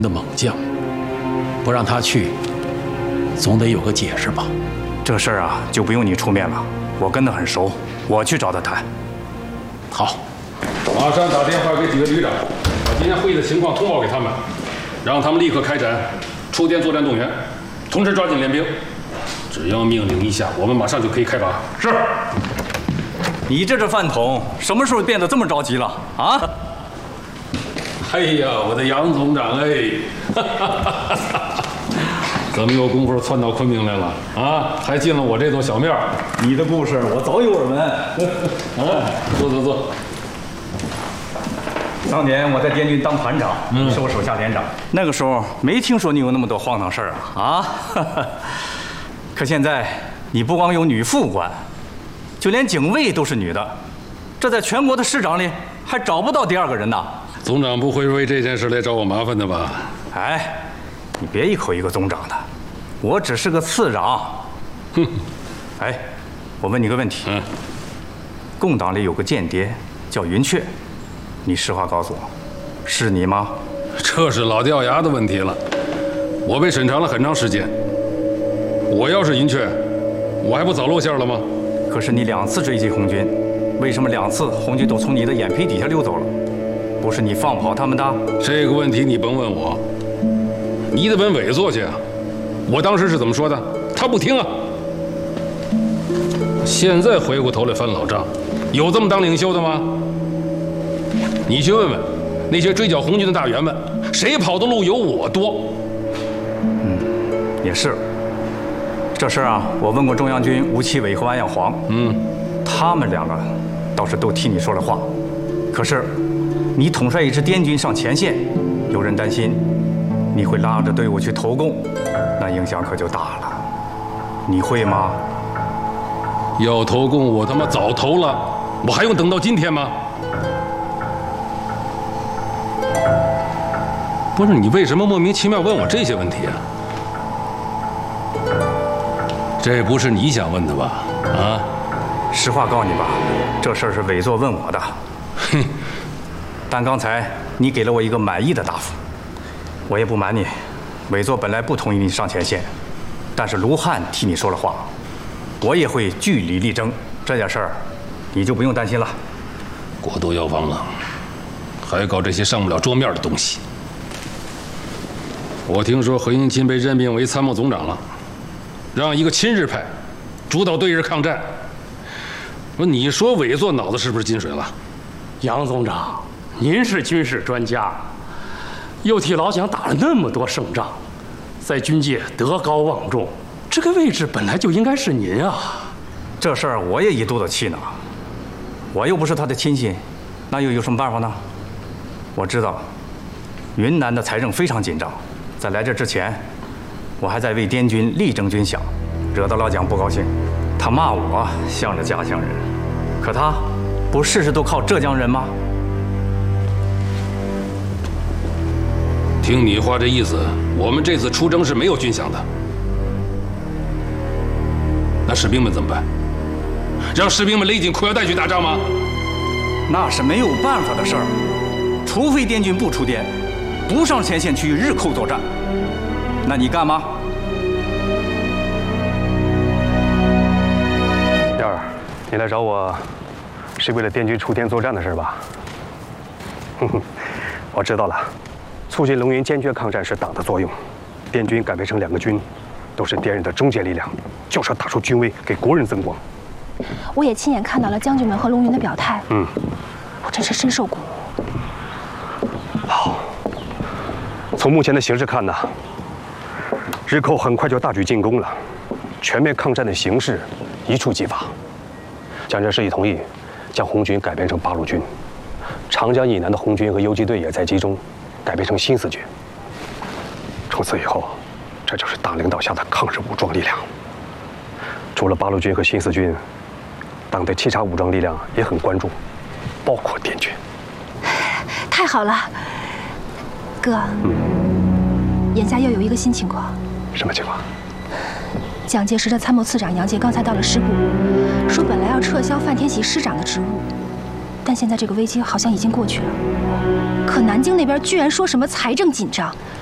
的猛将，不让他去，总得有个解释吧？ 这事儿啊，就不用你出面了，我跟他很熟，我去找他谈。 好， 马上打电话给几个旅长，把今天会议的情况通报给他们，让他们立刻开展出滇作战动员，同时抓紧练兵。只要命令一下，我们马上就可以开拔。 是。你这饭桶什么时候变得这么着急了啊？ 哎呀，我的杨总长哎，怎么有功夫窜到昆明来了啊？还进了我这座小庙。 你的故事我早有耳闻。 坐。 当年我在滇军当团长，你是我手下连长。那个时候没听说你有那么多荒唐事儿啊！可现在你不光有女副官，就连警卫都是女的，这在全国的师长里还找不到第二个人呢。 总长不会为这件事来找我麻烦的吧？ 哎，你别一口一个总长的，我只是个次长。 哼！ 哎，我问你个问题。共党里有个间谍叫云雀，你实话告诉我，是你吗？ 这是老掉牙的问题了。我被审查了很长时间。我要是云雀，我还不早露馅了吗？ 可是你2次追击红军，为什么2次红军都从你的眼皮底下溜走了？不是你放跑他们的？ 这个问题你甭问我，你得问委座去啊。我当时是怎么说的？他不听啊。现在回过头来翻老账，有这么当领袖的吗？你去问问那些追剿红军的大员们，谁跑的路有我多？ 也是。这事啊，我问过中央军吴奇伟和安耀煌，他们2个倒是都替你说了话。可是，你统帅一支滇军上前线，有人担心你会拉着队伍去投共，那影响可就大了。你会吗？ 要投共，我他妈早投了，我还用等到今天吗？不是你为什么莫名其妙问我这些问题啊？这不是你想问的吧？啊， 实话告诉你吧，这事儿是委座问我的。 哼， 但刚才你给了我一个满意的答复，我也不瞒你，委座本来不同意你上前线，但是卢汉替你说了话，我也会据理力争。这件事儿，你就不用担心了。 国都要亡了，还搞这些上不了桌面的东西。我听说何应钦被任命为参谋总长了。让一个亲日派主导对日抗战，你说委座脑子是不是进水了？ 杨总长，您是军事专家，又替老蒋打了那么多胜仗，在军界德高望重，这个位置本来就应该是您啊。 这事儿我也一肚子气呢，我又不是他的亲戚，那又有什么办法呢？我知道，云南的财政非常紧张，在来这之前，我还在为滇军力争军饷，惹到老蒋不高兴，他骂我向着家乡人，可他不事事都靠浙江人吗？ 听你话这意思，我们这次出征是没有军饷的。那士兵们怎么办？让士兵们勒紧裤腰带去打仗吗？ 那是没有办法的事儿，除非滇军不出滇，不上前线去与日寇作战。那你干吗？ 燕儿，你来找我，是为了滇军出滇作战的事吧？哼哼，我知道了。促进龙云坚决抗战是党的作用，滇军改编成2个军，都是滇人的中坚力量，就是要打出军威，给国人增光。 我也亲眼看到了将军们和龙云的表态，我真是深受鼓舞。 好，从目前的形势看呢，日寇很快就大举进攻了，全面抗战的形势一触即发。蒋介石已同意将红军改编成八路军，长江以南的红军和游击队也在集中，改编成新四军。从此以后，这就是党领导下的抗日武装力量。除了八路军和新四军，党对其他武装力量也很关注，包括滇军。 太好了，哥。眼下又有一个新情况。 什么情况？ 蒋介石的参谋次长杨杰刚才到了师部，说本来要撤销范天喜师长的职务，但现在这个危机好像已经过去了。可南京那边居然说什么财政紧张，